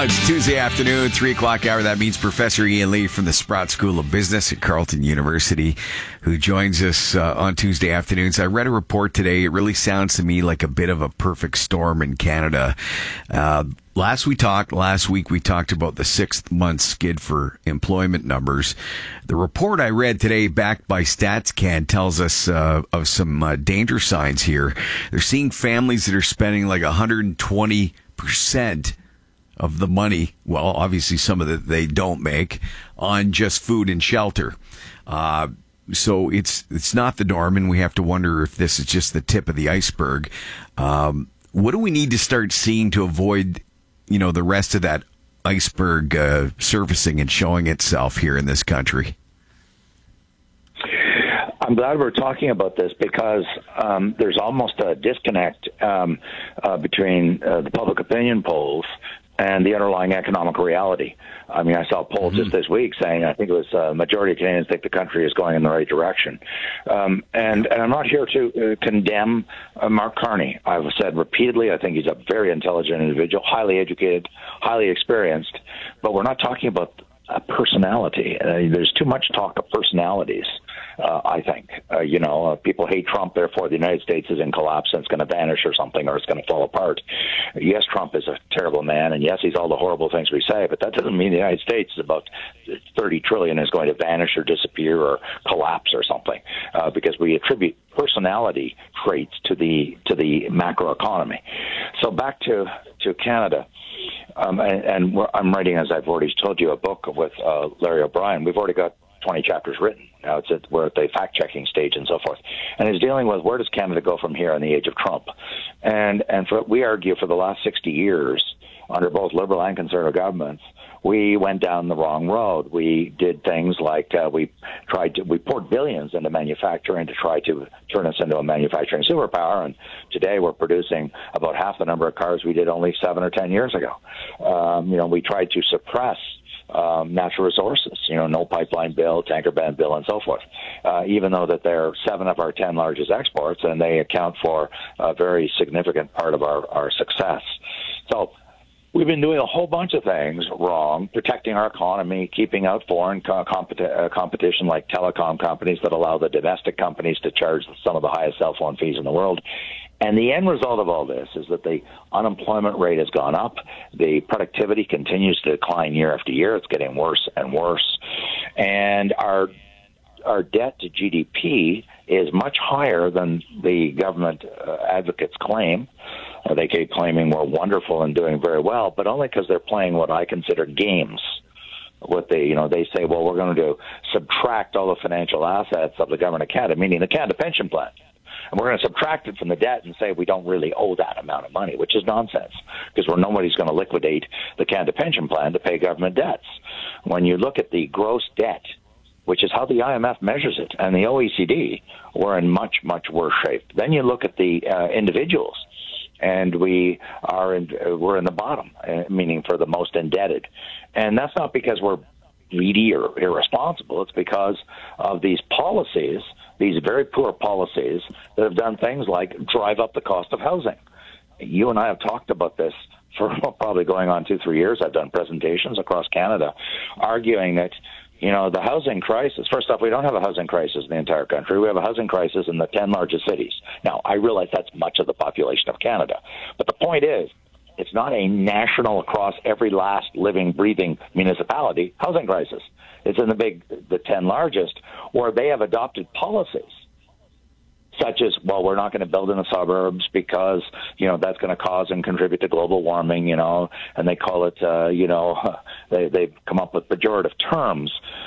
It's Tuesday afternoon, 3 o'clock hour. That means Professor Ian Lee from the Sprott School of Business at Carleton University, who joins us on Tuesday afternoons. I read a report today. It really sounds to me like a bit of a perfect storm in Canada. Last week we talked about the 6-month skid for employment numbers. The report I read today, backed by StatsCan, tells us of some danger signs here. They're seeing families that are spending like 120% of the money, well, obviously some of it they don't make, on just food and shelter. So it's not the norm, and we have to wonder if this is just the tip of the iceberg. What do we need to start seeing to avoid, the rest of that iceberg surfacing and showing itself here in this country? I'm glad we're talking about this because there's almost a disconnect between the public opinion polls and the underlying economic reality. I mean, I saw a poll just this week saying, I think it was a majority of Canadians think the country is going in the right direction. And I'm not here to condemn Mark Carney. I've said repeatedly, I think he's a very intelligent individual, highly educated, highly experienced, but we're not talking about a personality. There's too much talk of personalities. I think, people hate Trump, therefore the United States is in collapse and it's going to vanish or something, or it's going to fall apart. Yes, Trump is a terrible man, and yes, he's all the horrible things we say, but that doesn't mean the United States is about $30 trillion is going to vanish or disappear or collapse or something, because we attribute personality traits to the macroeconomy. So back to Canada. I'm writing, as I've already told you, a book with Larry O'Brien. We've already got 20 chapters written. Now we're at the fact-checking stage and so forth. And it's dealing with where does Canada go from here in the age of Trump. And we argue for the last 60 years, under both Liberal and Conservative governments, we went down the wrong road. We did things like we poured billions into manufacturing to try to turn us into a manufacturing superpower, and today we're producing about half the number of cars we did only 7 or 10 years ago. We tried to suppress natural resources, no pipeline bill, tanker ban bill, and so forth, even though that they're 7 of our 10 largest exports, and they account for a very significant part of our success. So we've been doing a whole bunch of things wrong, protecting our economy, keeping out foreign competition like telecom companies that allow the domestic companies to charge some of the highest cell phone fees in the world. And the end result of all this is that the unemployment rate has gone up. The productivity continues to decline year after year. It's getting worse and worse. And our debt to GDP is much higher than the government advocates claim. They keep claiming we're wonderful and doing very well, but only because they're playing what I consider games. They say, well, we're going to subtract all the financial assets of the government of Canada, meaning the Canada Pension Plan. And we're going to subtract it from the debt and say we don't really owe that amount of money, which is nonsense, because nobody's going to liquidate the Canada Pension Plan to pay government debts. When you look at the gross debt, which is how the IMF measures it, and the OECD, we're in much, much worse shape. Then you look at the individuals, and we're in the bottom, meaning for the most indebted. And that's not because we're greedy or irresponsible. It's because of these policies, these very poor policies that have done things like drive up the cost of housing. You and I have talked about this for probably going on 2-3 years. I've done presentations across Canada arguing that, the housing crisis, first off, we don't have a housing crisis in the entire country. We have a housing crisis in the 10 largest cities. Now, I realize that's much of the population of Canada. But the point is, it's not a national, across every last living, breathing municipality housing crisis. It's in the 10 largest, where they have adopted policies such as, well, we're not going to build in the suburbs because, that's going to cause and contribute to global warming, and they call it, they've come up with pejorative terms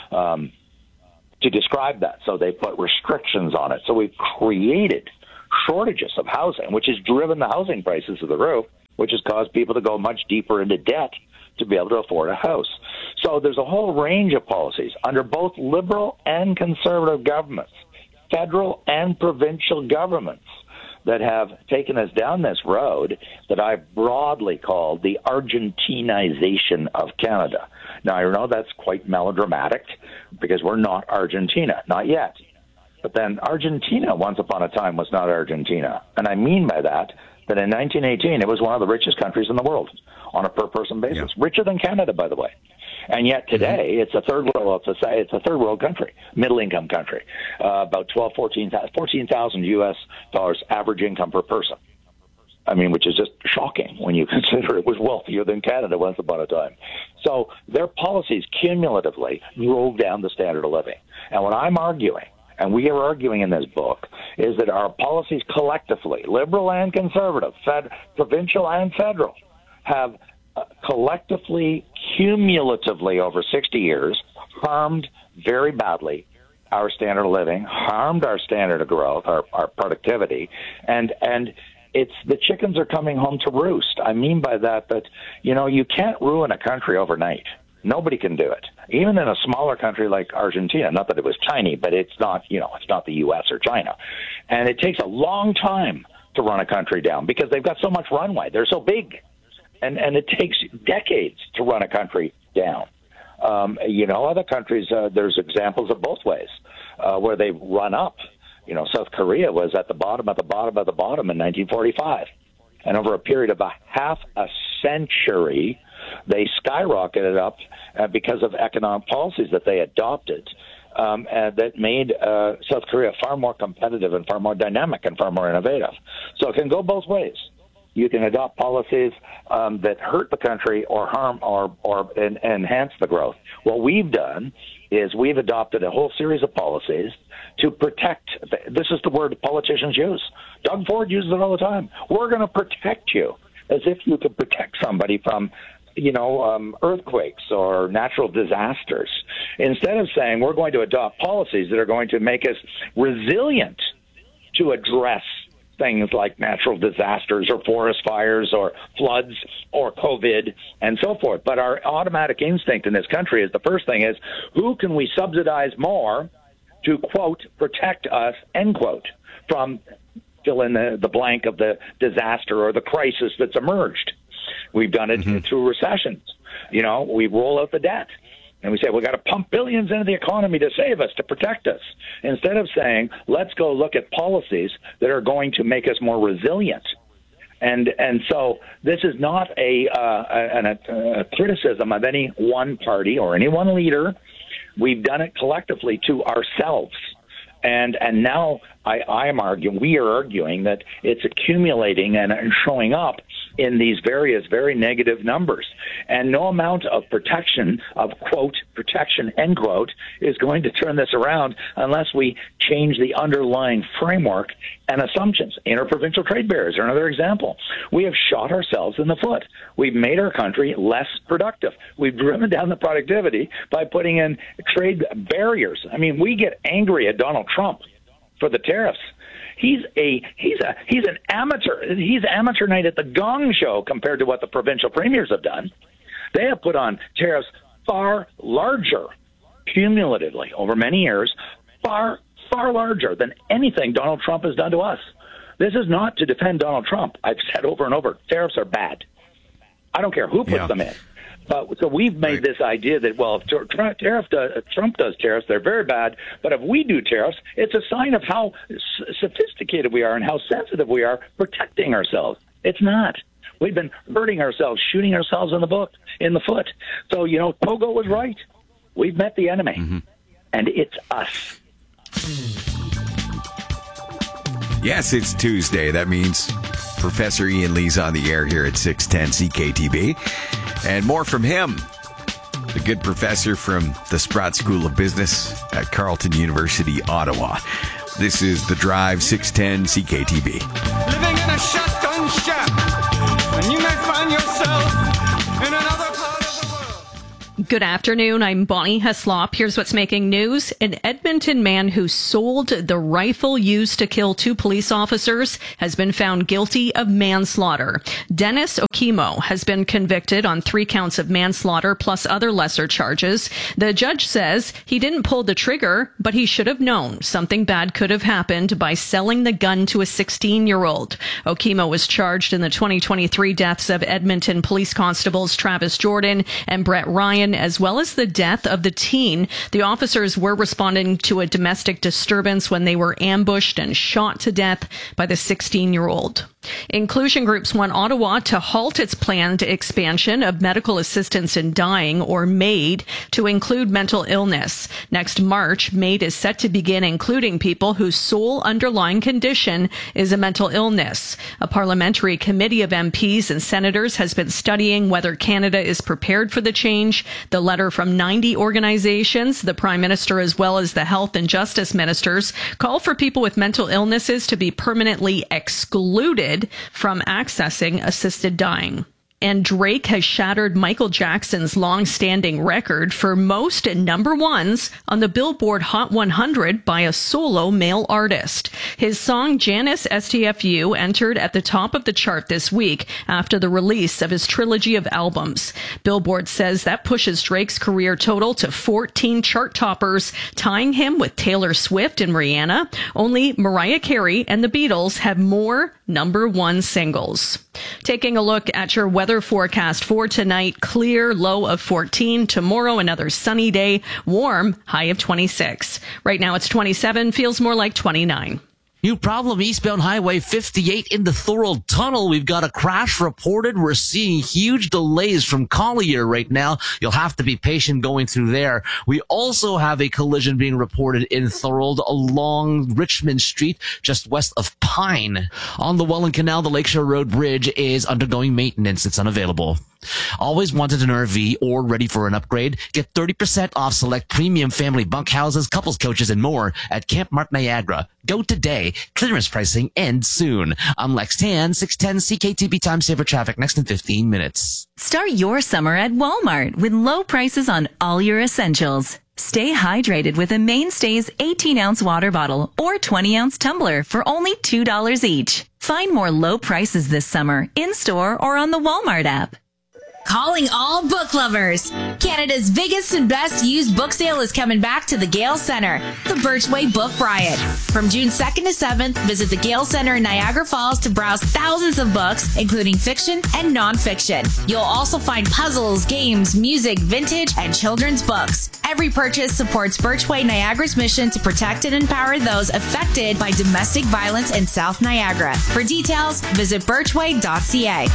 to describe that. So they put restrictions on it. So we've created shortages of housing, which has driven the housing prices to the roof, which has caused people to go much deeper into debt to be able to afford a house. So there's a whole range of policies under both Liberal and Conservative governments, federal and provincial governments, that have taken us down this road that I broadly call the Argentinization of Canada. Now, I know that's quite melodramatic because we're not Argentina, not yet. But then Argentina, once upon a time, was not Argentina. And I mean by that in 1918, it was one of the richest countries in the world. on a per person basis, richer than Canada, by the way. And yet today, it's a third world country, middle income country, about 14,000 U.S. dollars average income per person. I mean, which is just shocking when you consider it was wealthier than Canada once upon a time. So their policies cumulatively drove down the standard of living. And what I'm arguing, and we are arguing in this book, is that our policies collectively, liberal and conservative, provincial and federal, have collectively, cumulatively over 60 years, harmed very badly our standard of living, harmed our standard of growth, our productivity, and it's the chickens are coming home to roost. I mean by that, you can't ruin a country overnight. Nobody can do it. Even in a smaller country like Argentina, not that it was tiny, but it's not the U.S. or China. And it takes a long time to run a country down because they've got so much runway. They're so big. And it takes decades to run a country down. Other countries, there's examples of both ways where they run up. South Korea was at the bottom of the bottom of the bottom in 1945. And over a period of half a century, they skyrocketed up because of economic policies that they adopted that made South Korea far more competitive and far more dynamic and far more innovative. So it can go both ways. You can adopt policies that hurt the country or harm or enhance the growth. What we've done is we've adopted a whole series of policies to protect. This is the word politicians use. Doug Ford uses it all the time. We're going to protect you, as if you could protect somebody from earthquakes or natural disasters. Instead of saying we're going to adopt policies that are going to make us resilient to address things like natural disasters or forest fires or floods or COVID and so forth. But our automatic instinct in this country is the first thing is, who can we subsidize more to, quote, protect us, end quote, from fill in the blank of the disaster or the crisis that's emerged. We've done it through recessions. We roll out the debt. And we say, we've got to pump billions into the economy to save us, to protect us, instead of saying, let's go look at policies that are going to make us more resilient. And so this is not a criticism of any one party or any one leader. We've done it collectively to ourselves. And now we are arguing that it's accumulating and showing up in these various very negative numbers. And no amount of protection, of quote, protection, end quote, is going to turn this around unless we change the underlying framework and assumptions. Interprovincial trade barriers are another example. We have shot ourselves in the foot. We've made our country less productive. We've driven down the productivity by putting in trade barriers. I mean, we get angry at Donald Trump for the tariffs. He's an amateur. He's amateur night at the Gong Show compared to what the provincial premiers have done. They have put on tariffs far larger, cumulatively over many years, far larger than anything Donald Trump has done to us. This is not to defend Donald Trump. I've said over and over, tariffs are bad. I don't care who puts them in. So we've made this idea that, well, if Trump does tariffs, they're very bad. But if we do tariffs, it's a sign of how sophisticated we are and how sensitive we are protecting ourselves. It's not. We've been hurting ourselves, shooting ourselves in the foot. So, Pogo was right. We've met the enemy, and it's us. Yes, it's Tuesday. That means Professor Ian Lee's on the air here at 610 CKTB. And more from him, the good professor from the Sprott School of Business at Carleton University, Ottawa. This is The Drive, 610 CKTB. Living in a shotgun shack, and you may find yourself in another part of the world. Good afternoon. I'm Bonnie Heslop. Here's what's making news. An Edmonton man who sold the rifle used to kill 2 police officers has been found guilty of manslaughter. Dennis Okimo has been convicted on 3 counts of manslaughter plus other lesser charges. The judge says he didn't pull the trigger, but he should have known something bad could have happened by selling the gun to a 16-year-old. Okimo was charged in the 2023 deaths of Edmonton police constables Travis Jordan and Brett Ryan, as well as the death of the teen. The officers were responding to a domestic disturbance when they were ambushed and shot to death by the 16-year-old. Inclusion groups want Ottawa to halt its planned expansion of medical assistance in dying, or MAID, to include mental illness. Next March, MAID is set to begin including people whose sole underlying condition is a mental illness. A parliamentary committee of MPs and senators has been studying whether Canada is prepared for the change. The letter from 90 organizations, the Prime Minister as well as the Health and Justice Ministers, call for people with mental illnesses to be permanently excluded from accessing assisted dying. And Drake has shattered Michael Jackson's long-standing record for most number ones on the Billboard Hot 100 by a solo male artist. His song Janice STFU entered at the top of the chart this week after the release of his trilogy of albums. Billboard says that pushes Drake's career total to 14 chart toppers, tying him with Taylor Swift and Rihanna. Only Mariah Carey and the Beatles have more number one singles. Taking a look at your weather forecast for tonight: clear, low of 14. Tomorrow, another sunny day, warm, high of 26. Right now it's 27, feels more like 29. New problem, eastbound Highway 58 in the Thorold Tunnel. We've got a crash reported. We're seeing huge delays from Collier right now. You'll have to be patient going through there. We also have a collision being reported in Thorold along Richmond Street, just west of Pine. On the Welland Canal, the Lakeshore Road Bridge is undergoing maintenance. It's unavailable. Always wanted an RV or ready for an upgrade? Get 30% off select premium family bunkhouses, couples coaches, and more at Camp Mart Niagara. Go today. Clearance pricing ends soon. I'm Lex Tan, 610 CKTB Time Saver Traffic next in 15 minutes. Start your summer at Walmart with low prices on all your essentials. Stay hydrated with a Mainstays 18-ounce water bottle or 20-ounce tumbler for only $2 each. Find more low prices this summer in-store or on the Walmart app. Calling all book lovers. Canada's biggest and best used book sale is coming back to the Gale Centre, the Birchway Book Riot. From June 2nd to 7th, visit the Gale Centre in Niagara Falls to browse thousands of books, including fiction and nonfiction. You'll also find puzzles, games, music, vintage, and children's books. Every purchase supports Birchway Niagara's mission to protect and empower those affected by domestic violence in South Niagara. For details, visit birchway.ca.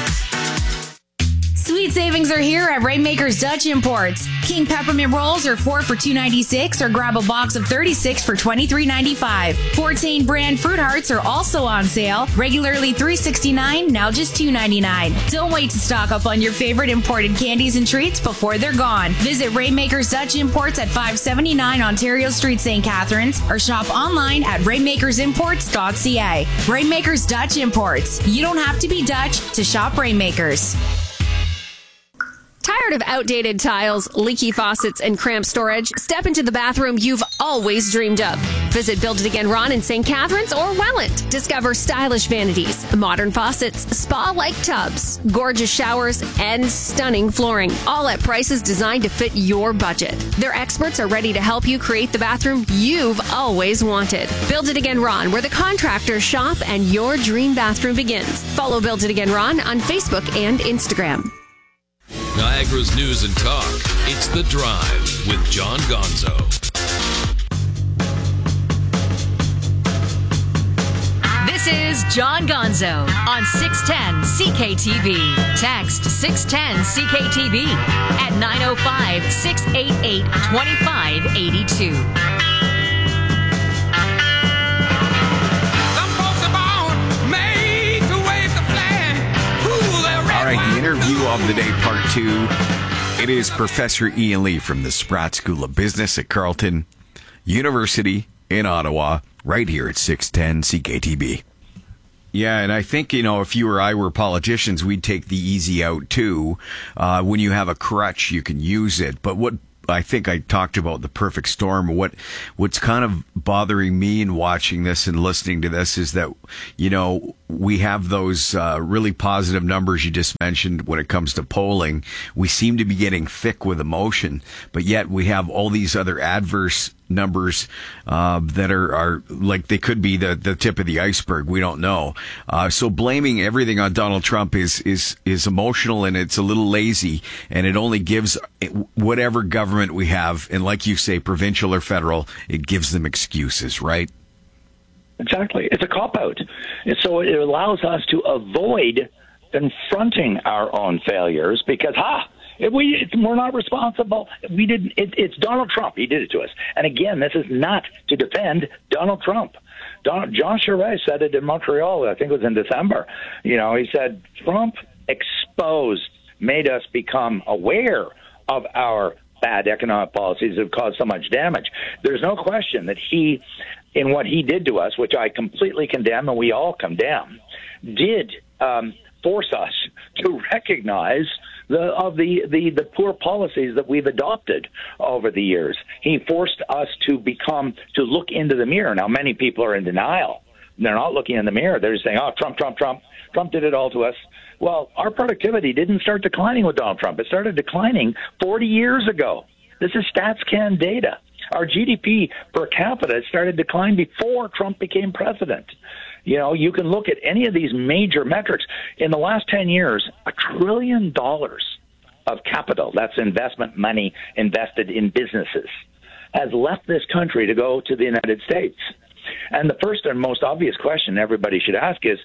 Sweet savings are here at Rainmaker's Dutch Imports. King peppermint rolls are 4 for $2.96, or grab a box of 36 for $23.95. Fortain brand fruit hearts are also on sale. Regularly $3.69, now just $2.99. Don't wait to stock up on your favorite imported candies and treats before they're gone. Visit Rainmaker's Dutch Imports at 579 Ontario Street, St. Catharines, or shop online at rainmakersimports.ca. Rainmaker's Dutch Imports. You don't have to be Dutch to shop Rainmakers. Tired of outdated tiles, leaky faucets, and cramped storage? Step into the bathroom you've always dreamed of. Visit Build It Again Ron in St. Catharines or Welland. Discover stylish vanities, modern faucets, spa-like tubs, gorgeous showers, and stunning flooring, all at prices designed to fit your budget. Their experts are ready to help you create the bathroom you've always wanted. Build It Again Ron, where the contractors shop and your dream bathroom begins. Follow Build It Again Ron on Facebook and Instagram. Niagara's news and talk. It's The Drive with John Gonzo. This is John Gonzo on 610 CKTB. Text 610 CKTB at 905-688-2582. All right, the interview of the day, part 2. It is Professor Ian Lee from the Sprott School of Business at Carleton University in Ottawa, right here at 610 CKTB. Yeah, and I think, if you or I were politicians, we'd take the easy out, too. When you have a crutch, you can use it. But what I think I talked about the perfect storm. What's kind of bothering me in watching this and listening to this is that, we have those really positive numbers you just mentioned when it comes to polling. We seem to be getting thick with emotion, but yet we have all these other adverse numbers that are like they could be the tip of the iceberg. We don't know. So blaming everything on Donald Trump is emotional, and it's a little lazy, and it only gives whatever government we have, and like you say, provincial or federal, it gives them excuses, right? Exactly. It's a cop-out. And so it allows us to avoid confronting our own failures because, we're not responsible. We didn't. It's Donald Trump. He did it to us. And again, this is not to defend Donald Trump. John Charest said it in Montreal. I think it was in December. He said Trump made us become aware of our bad economic policies that have caused so much damage. There's no question that he, in what he did to us, which I completely condemn and we all condemn, did force us to recognize the poor policies that we've adopted over the years. He forced us to look into the mirror. Now, many people are in denial. They're not looking in the mirror. They're just saying, Trump did it all to us. Well, our productivity didn't start declining with Donald Trump. It started declining 40 years ago. This is StatsCan data. Our GDP per capita started declining before Trump became president. You can look at any of these major metrics. In the last 10 years, $1 trillion of capital, that's investment money invested in businesses, has left this country to go to the United States. And the first and most obvious question everybody should ask is,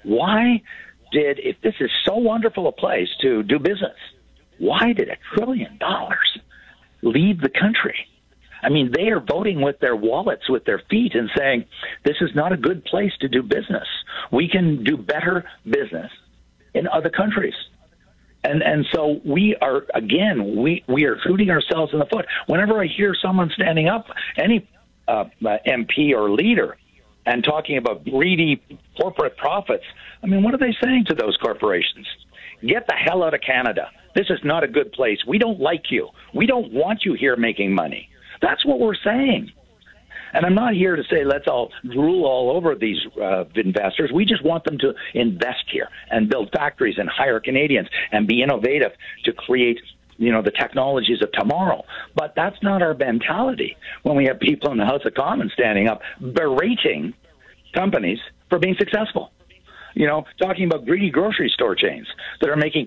if this is so wonderful a place to do business, why did $1 trillion leave the country? I mean, they are voting with their wallets, with their feet, and saying, this is not a good place to do business. We can do better business in other countries. And so we are shooting ourselves in the foot. Whenever I hear someone standing up, any MP or leader, and talking about greedy corporate profits, I mean, what are they saying to those corporations? Get the hell out of Canada. This is not a good place. We don't like you. We don't want you here making money. That's what we're saying. And I'm not here to say let's all drool all over these investors. We just want them to invest here and build factories and hire Canadians and be innovative to create the technologies of tomorrow. But that's not our mentality when we have people in the House of Commons standing up berating companies for being successful. Talking about greedy grocery store chains that are making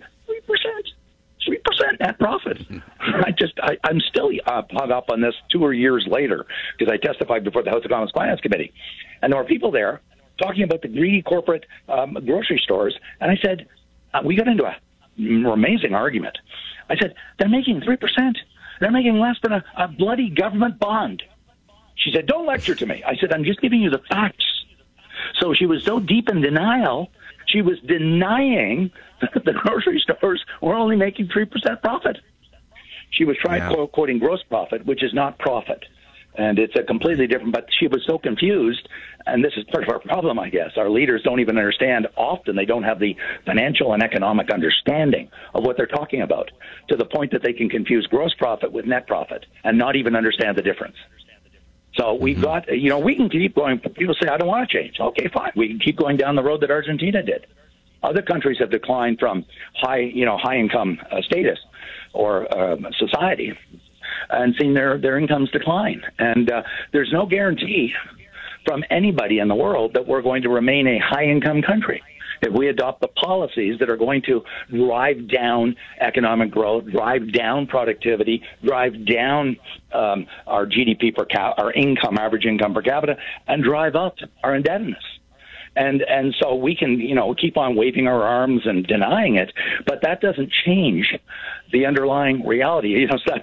3% net profit. I'm still hung up on this 2 years later because I testified before the House of Commons Finance Committee. And there were people there talking about the greedy corporate grocery stores. And I said, we got into an amazing argument. I said, they're making 3%. They're making less than a bloody government bond. She said, don't lecture to me. I said, I'm just giving you the facts. So she was so deep in denial, she was denying that the grocery stores were only making 3% profit. She was quoting gross profit, which is not profit. And it's a completely different, but she was so confused, and this is part of our problem, I guess. Our leaders don't even understand. Often they don't have the financial and economic understanding of what they're talking about, to the point that they can confuse gross profit with net profit and not even understand the difference. So we've got, we can keep going. People say, I don't want to change. Okay, fine. We can keep going down the road that Argentina did. Other countries have declined from high income status or society and seen their incomes decline. And there's no guarantee from anybody in the world that we're going to remain a high income country. If we adopt the policies that are going to drive down economic growth, drive down productivity, drive down our GDP our average income per capita, and drive up our indebtedness. And so we can, keep on waving our arms and denying it, but that doesn't change the underlying reality.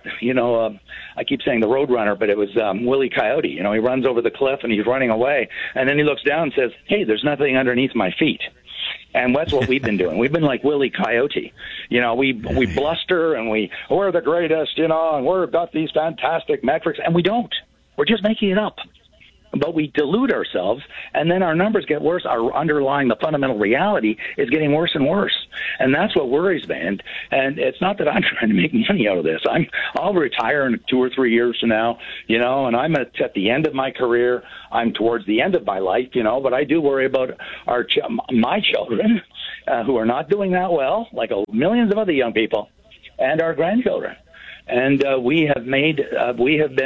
I keep saying the Roadrunner, but it was Wile E. Coyote. He runs over the cliff and he's running away, and then he looks down and says, hey, there's nothing underneath my feet. And that's what we've been doing. We've been like Wile E. Coyote. We bluster and we're the greatest, and we've got these fantastic metrics, and we don't. We're just making it up. But we delude ourselves, and then our numbers get worse. Our underlying, the fundamental reality is getting worse and worse. And that's what worries me. And it's not that I'm trying to make money out of this. I'll retire in 2 or 3 years from now, and I'm at the end of my career. I'm towards the end of my life, but I do worry about my children who are not doing that well, like millions of other young people, and our grandchildren. And we've made a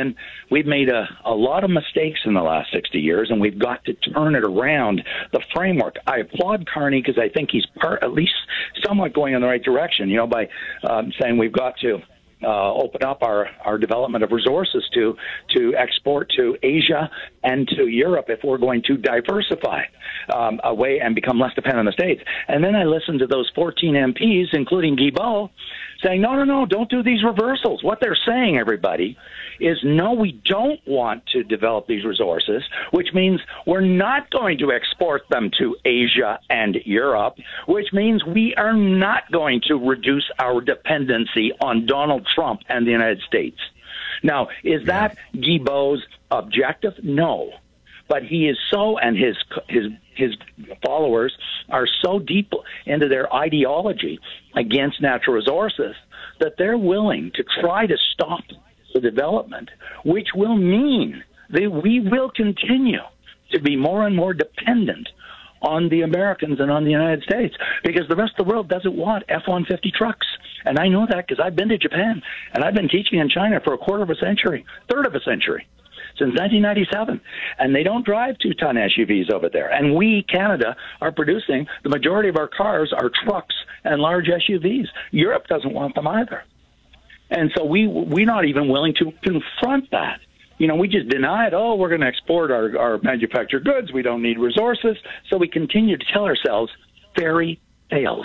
lot of mistakes in the last 60 years, and we've got to turn it around. The framework. I applaud Carney because I think he's at least somewhat going in the right direction. By saying we've got to open up our development of resources to export to Asia and to Europe if we're going to diversify away and become less dependent on the States. And then I listened to those 14 MPs, including Guilbeault, saying, no, don't do these reversals. What they're saying, everybody, is no, we don't want to develop these resources, which means we're not going to export them to Asia and Europe, which means we are not going to reduce our dependency on Donald Trump and the United States. Now, is that Guilbeault's objective? No. But he is so, and his followers are so deep into their ideology against natural resources that they're willing to try to stop the development, which will mean that we will continue to be more and more dependent on the Americans and on the United States, because the rest of the world doesn't want F-150 trucks. And I know that because I've been to Japan, and I've been teaching in China for third of a century, since 1997. And they don't drive 2-ton SUVs over there. And we, Canada, are producing the majority of our cars are trucks and large SUVs. Europe doesn't want them either. And so we're not even willing to confront that. We just deny it. Oh, we're going to export our manufactured goods. We don't need resources. So we continue to tell ourselves fairy tales.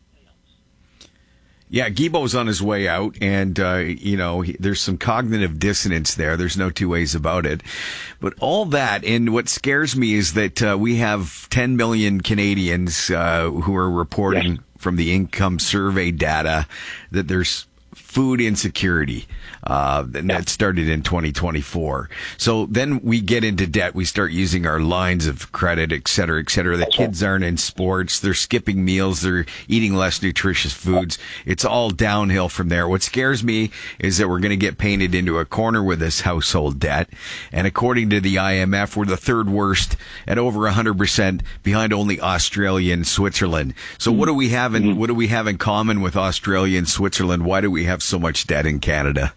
Yeah, Guilbeault's on his way out, and, there's some cognitive dissonance there. There's no two ways about it. But all that, and what scares me is that we have 10 million Canadians who are reporting from the income survey data that there's food insecurity. And that started in 2024. So then we get into debt. We start using our lines of credit, et cetera, et cetera. The kids aren't in sports. They're skipping meals. They're eating less nutritious foods. It's all downhill from there. What scares me is that we're going to get painted into a corner with this household debt. And according to the IMF, we're the third worst at over 100% behind only Australia and Switzerland. So what do we have in common with Australia and Switzerland? Why do we have so much debt in Canada?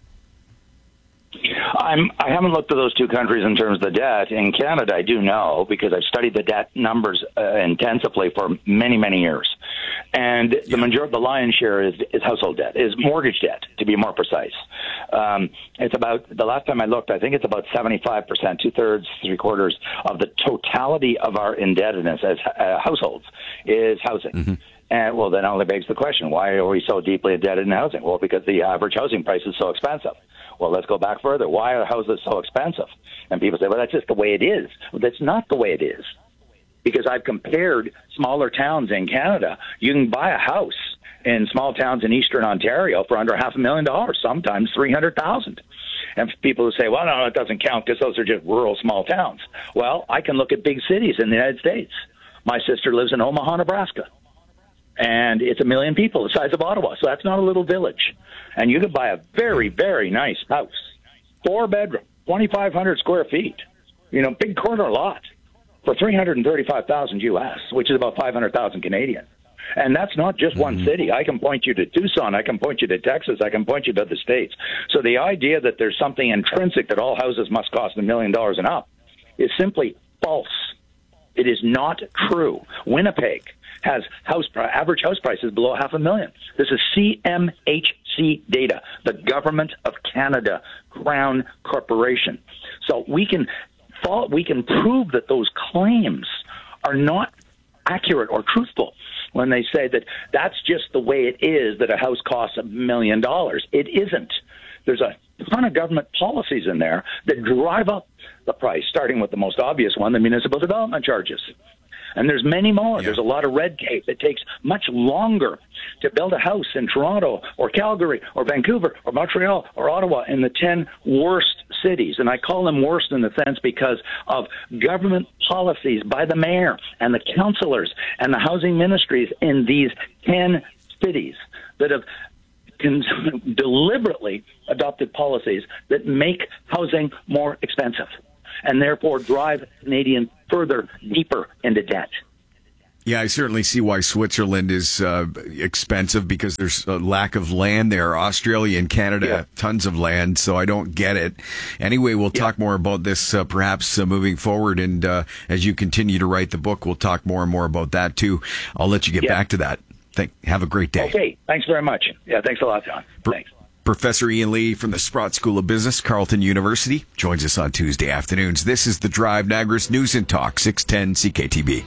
I haven't looked at those two countries in terms of the debt. In Canada, I do know because I've studied the debt numbers intensively for many, many years. And the lion's share is household debt, is mortgage debt, to be more precise. It's about, the last time I looked, I think it's about 75%, 2/3, 3/4 of the totality of our indebtedness as households is housing. Mm-hmm. And, well, then only begs the question, why are we so deeply indebted in housing? Well, because the average housing price is so expensive. Well, let's go back further. Why are houses so expensive? And people say, well, that's just the way it is. Well, that's not the way it is. Because I've compared smaller towns in Canada. You can buy a house in small towns in eastern Ontario for under $500,000, sometimes $300,000. And people who say, well, no, it doesn't count because those are just rural small towns. Well, I can look at big cities in the United States. My sister lives in Omaha, Nebraska. And it's 1 million people, the size of Ottawa. So that's not a little village. And you could buy a very, very nice house, 4-bedroom, 2,500 square feet, big corner lot for $335,000 US, which is about 500,000 Canadian. And that's not just one city. I can point you to Tucson. I can point you to Texas. I can point you to other states. So the idea that there's something intrinsic that all houses must cost $1 million and up is simply false. It is not true. Winnipeg has average house prices below $500,000. This is CMHC data, the Government of Canada Crown Corporation. So we can prove that those claims are not accurate or truthful when they say that that's just the way it is, that a house costs $1 million. It isn't. There's a ton of government policies in there that drive up the price, starting with the most obvious one, the municipal development charges. And there's many more. Yeah. There's a lot of red tape. It takes much longer to build a house in Toronto or Calgary or Vancouver or Montreal or Ottawa, in the 10 worst cities. And I call them worst in the sense because of government policies by the mayor and the councillors and the housing ministries in these 10 cities that have deliberately adopted policies that make housing more expensive and therefore drive Canadians further, deeper into debt. Yeah, I certainly see why Switzerland is expensive, because there's a lack of land there. Australia and Canada, tons of land, so I don't get it. Anyway, we'll talk more about this perhaps moving forward, and as you continue to write the book, we'll talk more and more about that too. I'll let you get back to that. Have a great day. Okay, thanks very much. Yeah, thanks a lot, John. Thanks. Professor Ian Lee from the Sprott School of Business, Carleton University, joins us on Tuesday afternoons. This is The Drive, Niagara's News and Talk, 610 CKTB.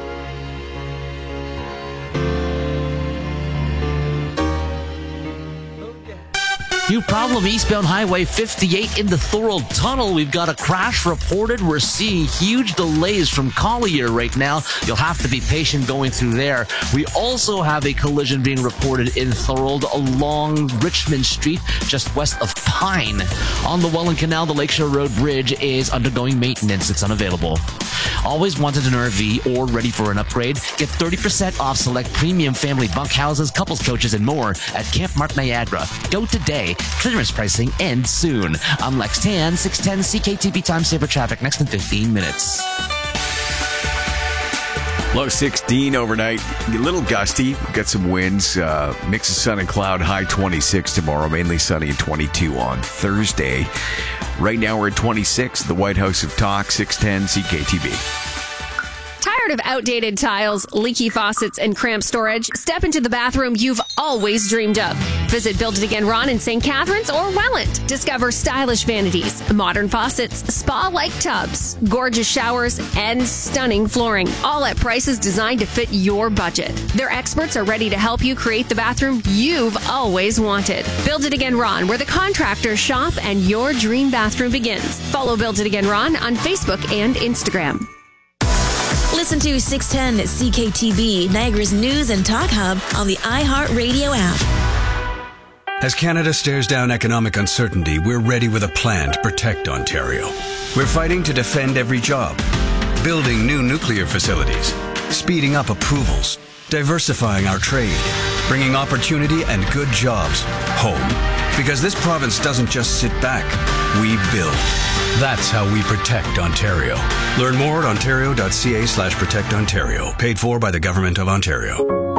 New problem, eastbound Highway 58 in the Thorold Tunnel. We've got a crash reported. We're seeing huge delays from Collier right now. You'll have to be patient going through there. We also have a collision being reported in Thorold along Richmond Street, just west of Pine. On the Welland Canal, the Lakeshore Road Bridge is undergoing maintenance. It's unavailable. Always wanted an RV or ready for an upgrade? Get 30% off select premium family bunkhouses, couples coaches, and more at Camp Mark Niagara. Go today. Clearance pricing ends soon. I'm Lex Tan, 610 CKTB Time Saver Traffic next in 15 minutes. Low 16 overnight, a little gusty. Got some winds. Mix of sun and cloud. High 26 tomorrow. Mainly sunny and 22 on Thursday. Right now we're at 26. The White House of Talk, 610 CKTB. Tired of outdated tiles, leaky faucets, and cramped storage? Step into the bathroom you've always dreamed of. Visit Build It Again Ron in St. Catharines or Welland. Discover stylish vanities, modern faucets, spa-like tubs, gorgeous showers, and stunning flooring, all at prices designed to fit your budget. Their experts are ready to help you create the bathroom you've always wanted. Build It Again Ron, where the contractors shop and your dream bathroom begins. Follow Build It Again Ron on Facebook and Instagram. Listen to 610 CKTB, Niagara's News and Talk Hub on the iHeartRadio app. As Canada stares down economic uncertainty, we're ready with a plan to protect Ontario. We're fighting to defend every job, building new nuclear facilities, speeding up approvals, diversifying our trade, bringing opportunity and good jobs home. Because this province doesn't just sit back, we build. That's how we protect Ontario. Learn more at ontario.ca/protectontario. Paid for by the Government of Ontario.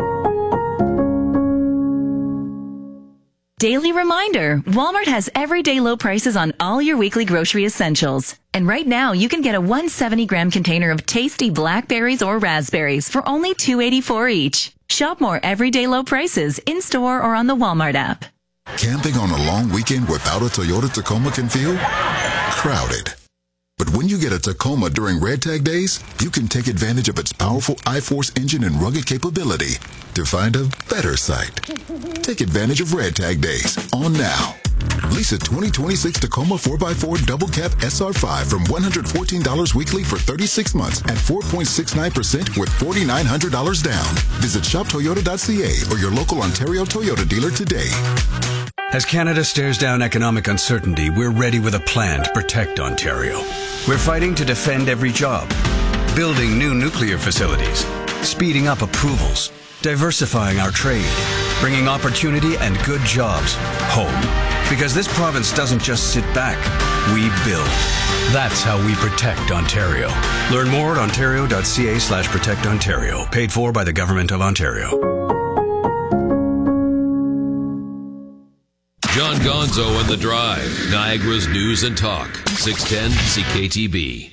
Daily reminder, Walmart has everyday low prices on all your weekly grocery essentials. And right now, you can get a 170-gram container of tasty blackberries or raspberries for only $2.84 each. Shop more everyday low prices in-store or on the Walmart app. Camping on a long weekend without a Toyota Tacoma can feel crowded. But when you get a Tacoma during Red Tag Days, you can take advantage of its powerful iForce engine and rugged capability to find a better site. Take advantage of Red Tag Days on now. Lease a 2026 Tacoma 4x4 Double Cab SR5 from $114 weekly for 36 months at 4.69% with $4,900 down. Visit shoptoyota.ca or your local Ontario Toyota dealer today. As Canada stares down economic uncertainty, we're ready with a plan to protect Ontario. We're fighting to defend every job, building new nuclear facilities, speeding up approvals, diversifying our trade, bringing opportunity and good jobs home. Because this province doesn't just sit back, we build. That's how we protect Ontario. Learn more at ontario.ca/protectontario. Paid for by the Government of Ontario. John Gonzo and The Drive, Niagara's News and Talk, 610 CKTB.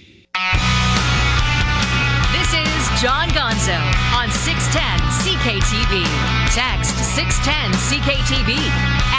This is John Gonzo on 610 CKTB. Text 610 CKTB